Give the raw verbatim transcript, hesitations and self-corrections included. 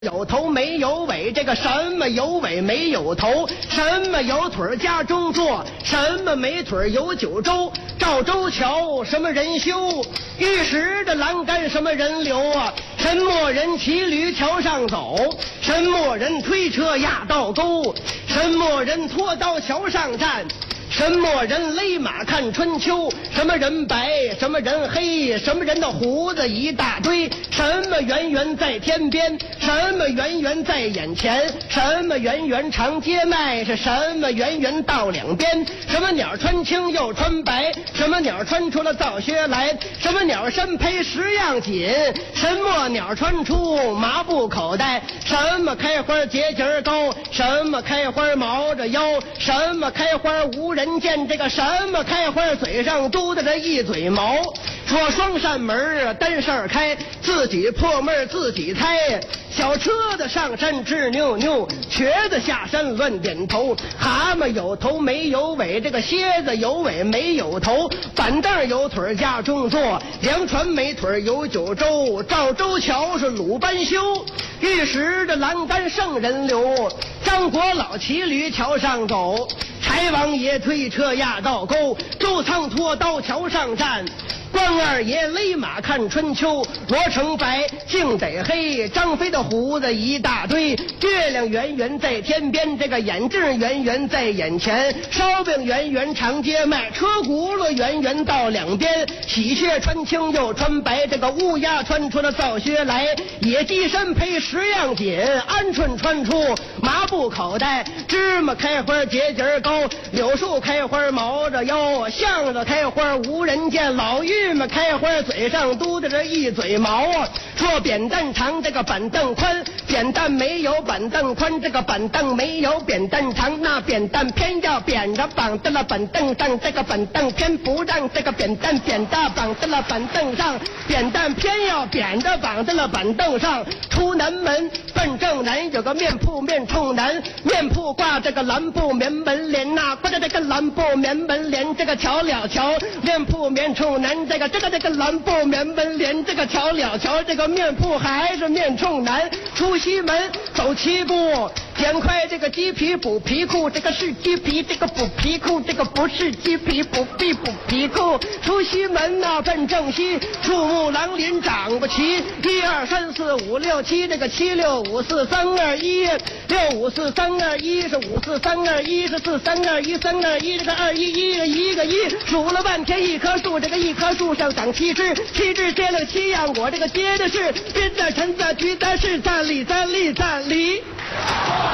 有头没有尾，这个什么有尾没有头，什么有腿家中坐，什么没腿有九州。赵州桥什么人修，玉石的栏杆什么人流啊？什么人骑驴桥上走，什么人推车压道沟，什么人拖刀桥上站，什么人勒马看春秋，什么人白，什么人黑，什么人的胡子一大堆，什么圆圆在天边，什么圆圆在眼前，什么圆圆长街卖，是什么圆圆到两边，什么鸟穿青又穿白，什么鸟穿出了皂靴来，什么鸟身披十样锦，什么鸟穿出麻布口袋，什么开花节节高，什么开花毛着腰，什么开花无人人见，这个什么开花嘴上嘟的这一嘴毛，说双扇门单扇开，自己破闷自己猜，小车子上山吱扭扭，瘸子下山乱点头，蛤蟆有头没有尾，这个蝎子有尾没有头，板凳有腿家中坐，梁船没腿有九州，赵州桥是鲁班修，玉石的栏杆圣人流，张国老骑驴桥上走，柴王爷推车压道沟，周仓拖刀桥上站，关二爷勒马看春秋，罗成白净得黑，张飞的胡子一大堆，月亮圆圆在天边，这个眼镜圆圆在眼前，烧饼圆圆长街卖，车轱辘圆圆到两边，喜鹊穿青又穿白，这个乌鸦穿出了皂靴来，野鸡身披十样锦，鹌鹑穿出麻布口袋，芝麻开花节节高，柳树开花毛着腰，巷子开花无人见，老玉们开花嘴上嘟的这一嘴毛啊，说扁担长，这个板凳宽，扁担没有板凳宽，这个板凳没有扁担长，那扁担偏要扁着绑在了板凳上，这个板凳偏不让这个扁担扁的绑在了板凳上，扁担偏要扁着绑在了板凳上。出南门奔正南，有个面铺面冲南，面铺挂这个蓝布棉门帘呐，挂着这个蓝布棉门帘，这个瞧了瞧，面铺面冲南，这个这个这个蓝布棉门帘，这个瞧了瞧，这个面铺还是面冲南。出西门走七步，捡块这个鸡皮补皮裤，这个是鸡皮，这个补皮裤，这个不是鸡皮，补必补皮裤。出西门呐、啊、奔正西，树木狼林长不齐，一二三四五六七，这个七六五四三二一，六五四三二一是五四三二一是四三二一三二一，这个二一一个一个一，数了半天一棵树，这个一棵树上长七枝，七枝结了七样果，这个结的是金子陈子橘子是站立站立站立。